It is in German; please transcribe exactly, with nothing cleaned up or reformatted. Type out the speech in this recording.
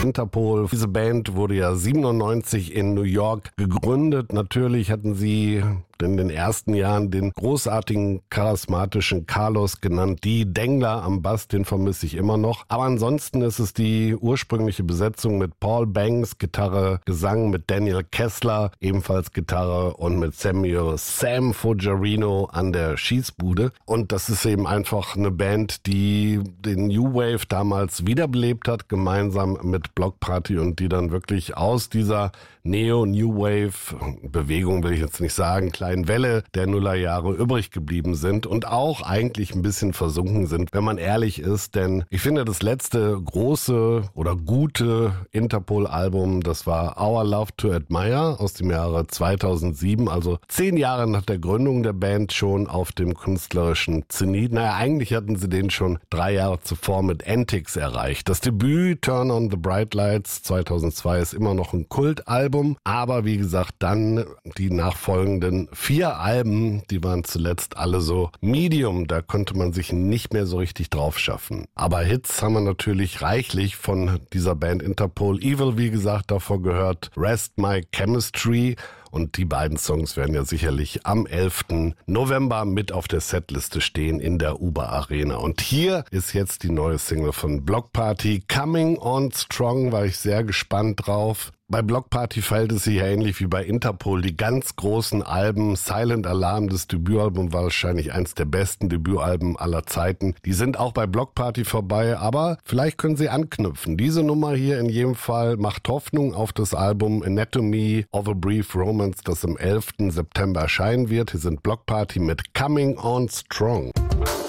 Interpol. Diese Band wurde ja siebenundneunzig in New York gegründet. Natürlich hatten sie in den ersten Jahren den großartigen, charismatischen Carlos genannt. Die Dengler am Bass, den vermisse ich immer noch. Aber ansonsten ist es die ursprüngliche Besetzung mit Paul Banks, Gitarre, Gesang, mit Daniel Kessler, ebenfalls Gitarre, und mit Samuel Sam Fogerino an der Schießbude. Und das ist eben einfach eine Band, die den New Wave damals wiederbelebt hat, gemeinsam mit Bloc Party, und die dann wirklich aus dieser Neo-New Wave-Bewegung, will ich jetzt nicht sagen, kleinen Welle der Nullerjahre übrig geblieben sind und auch eigentlich ein bisschen versunken sind, wenn man ehrlich ist. Denn ich finde, das letzte große oder gute Interpol-Album, das war Our Love to Admire aus dem Jahre zweitausendsieben, also zehn Jahre nach der Gründung der Band, schon auf dem künstlerischen Zenit. Naja, eigentlich hatten sie den schon drei Jahre zuvor mit Antics erreicht. Das Debüt Turn on the Bright Lights zweitausendzwei ist immer noch ein Kultalbum. Aber wie gesagt, dann die nachfolgenden vier Alben, die waren zuletzt alle so Medium. Da konnte man sich nicht mehr so richtig drauf schaffen. Aber Hits haben wir natürlich reichlich von dieser Band Interpol. Evil, wie gesagt, davor gehört Rest My Chemistry. Und die beiden Songs werden ja sicherlich am elften November mit auf der Setliste stehen in der Uber Arena. Und hier ist jetzt die neue Single von Bloc Party, Coming On Strong, war ich sehr gespannt drauf. Bei Bloc Party verhält es sich ja ähnlich wie bei Interpol. Die ganz großen Alben, Silent Alarm, das Debütalbum war wahrscheinlich eins der besten Debütalben aller Zeiten. Die sind auch bei Bloc Party vorbei, aber vielleicht können sie anknüpfen. Diese Nummer hier in jedem Fall macht Hoffnung auf das Album Anatomy of a Brief Romance, das am elften September erscheinen wird. Hier sind Bloc Party mit Coming On Strong.